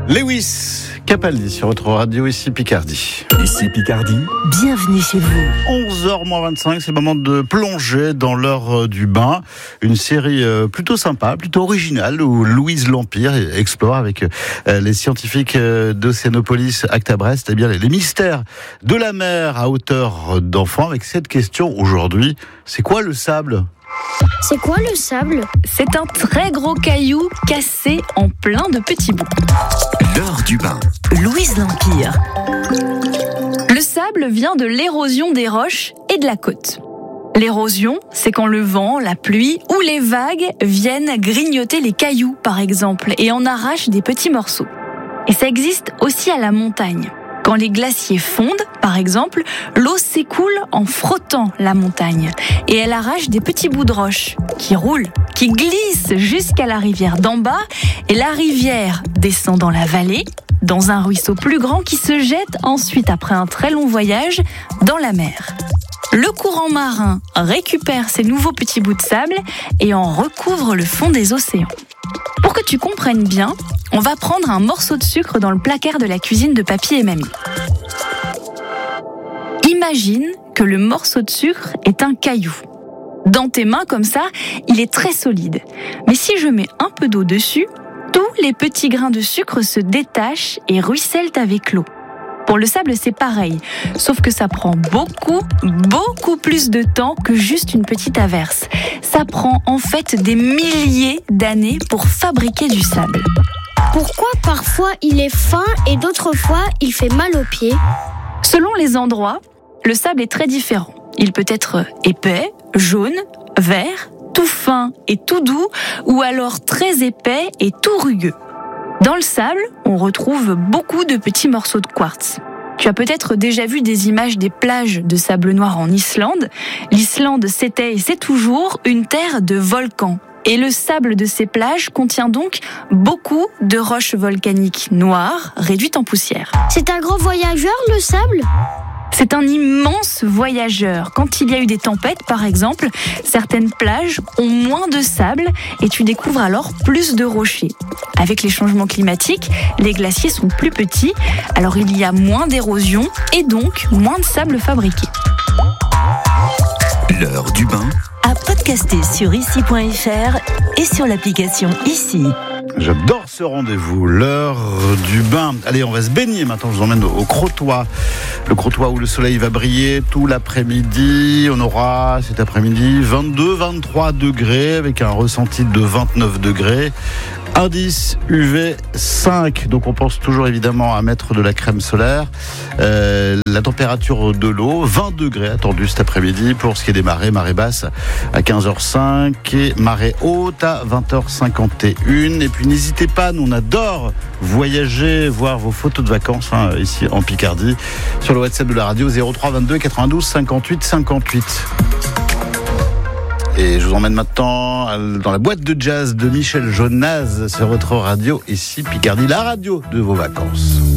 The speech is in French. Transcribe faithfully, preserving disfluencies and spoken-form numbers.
Lewis Capaldi sur votre radio, ici Picardie. Ici Picardie. Bienvenue chez vous. onze heures moins vingt-cinq, c'est le moment de plonger dans l'heure du bain. Une série plutôt sympa, plutôt originale, où Louise Lampire explore avec les scientifiques d'Océanopolis Acta Brest eh bien, les mystères de la mer à hauteur d'enfant. Avec cette question aujourd'hui, c'est quoi le sable ? C'est quoi le sable ? C'est un très gros caillou cassé en plein de petits bouts. L'heure du bain. Louise Lampire. Le sable vient de l'érosion des roches et de la côte. L'érosion, c'est quand le vent, la pluie ou les vagues viennent grignoter les cailloux, par exemple, et en arrachent des petits morceaux. Et ça existe aussi à la montagne. Quand les glaciers fondent, par exemple, l'eau s'écoule en frottant la montagne et elle arrache des petits bouts de roche qui roulent, qui glissent jusqu'à la rivière d'en bas et la rivière descend dans la vallée, dans un ruisseau plus grand qui se jette ensuite après un très long voyage dans la mer. Le courant marin récupère ces nouveaux petits bouts de sable et en recouvre le fond des océans. Pour que tu comprennes bien, on va prendre un morceau de sucre dans le placard de la cuisine de papy et mamie. Imagine que le morceau de sucre est un caillou. Dans tes mains comme ça, il est très solide. Mais si je mets un peu d'eau dessus, tous les petits grains de sucre se détachent et ruissellent avec l'eau. Pour le sable, c'est pareil, sauf que ça prend beaucoup, beaucoup plus de temps que juste une petite averse. Ça prend en fait des milliers d'années pour fabriquer du sable. Pourquoi parfois il est fin et d'autres fois il fait mal aux pieds ? Selon les endroits, le sable est très différent. Il peut être épais, jaune, vert, tout fin et tout doux, ou alors très épais et tout rugueux. Dans le sable, on retrouve beaucoup de petits morceaux de quartz. Tu as peut-être déjà vu des images des plages de sable noir en Islande. L'Islande, c'était et c'est toujours une terre de volcans. Et le sable de ces plages contient donc beaucoup de roches volcaniques noires, réduites en poussière. C'est un grand voyageur, le sable ? C'est un immense voyageur. Quand il y a eu des tempêtes, par exemple, certaines plages ont moins de sable et tu découvres alors plus de rochers. Avec les changements climatiques, les glaciers sont plus petits, alors il y a moins d'érosion et donc moins de sable fabriqué. L'heure du bain. À podcaster sur ici point f r et sur l'application Ici. J'adore ce rendez-vous, l'heure du bain. Allez, on va se baigner maintenant, je vous emmène au Crotoy. Le Crotoy où le soleil va briller tout l'après-midi. On aura cet après-midi vingt-deux à vingt-trois degrés avec un ressenti de vingt-neuf degrés. Indice U V cinq, donc on pense toujours évidemment à mettre de la crème solaire. Euh, la température de l'eau, vingt degrés attendue cet après-midi. Pour ce qui est des marées, marée basse à quinze heures cinq et marée haute à vingt heures cinquante et un. Et puis n'hésitez pas, nous on adore voyager, voir vos photos de vacances hein, ici en Picardie sur le WhatsApp de la radio zéro trois vingt-deux quatre-vingt-douze cinquante-huit cinquante-huit. Et je vous emmène maintenant dans la boîte de jazz de Michel Jonas sur votre radio, ici Picardie, la radio de vos vacances.